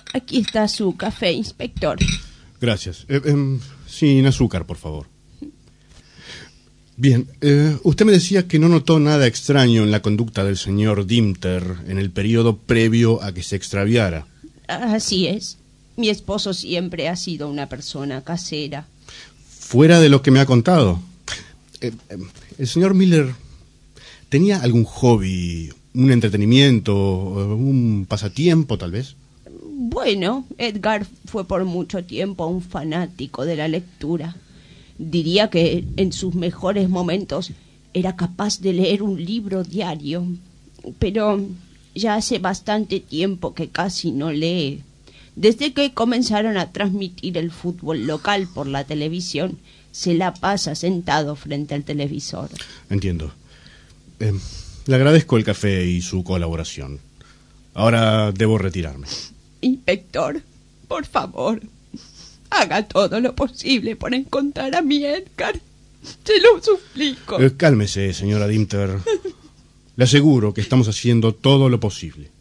Aquí está su café, inspector. Gracias. Sin azúcar, por favor. Bien, usted me decía que no notó nada extraño en la conducta del señor Dimter en el periodo previo a que se extraviara. Así es. Mi esposo siempre ha sido una persona casera. Fuera de lo que me ha contado, ¿el señor Miller tenía algún hobby, un entretenimiento, un pasatiempo tal vez? Bueno, Edgar fue por mucho tiempo un fanático de la lectura. Diría que en sus mejores momentos era capaz de leer un libro diario, pero ya hace bastante tiempo que casi no lee. Desde que comenzaron a transmitir el fútbol local por la televisión, se la pasa sentado frente al televisor. Entiendo. Le agradezco el café y su colaboración. Ahora debo retirarme. Inspector, por favor, haga todo lo posible por encontrar a mi Edgar. Se lo suplico. Cálmese, señora Dimter. Le aseguro que estamos haciendo todo lo posible.